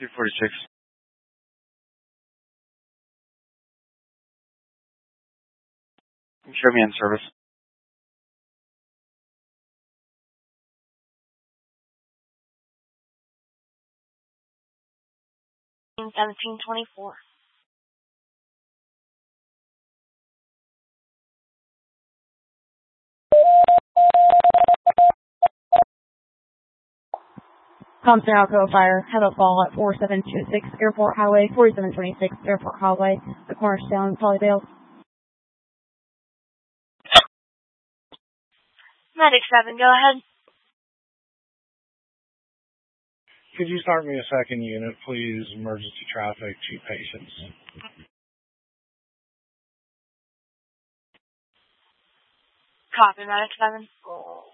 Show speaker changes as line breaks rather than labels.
246. Show me in service.
In 1724.
Compton Alcoa Fire, have a fall at 4726 Airport Highway, 4726 Airport Highway, the Cornerstone, Polydale.
Medic 7, go ahead.
Could you start me a second unit, please? Emergency traffic, chief patients.
Copy, Medic 7.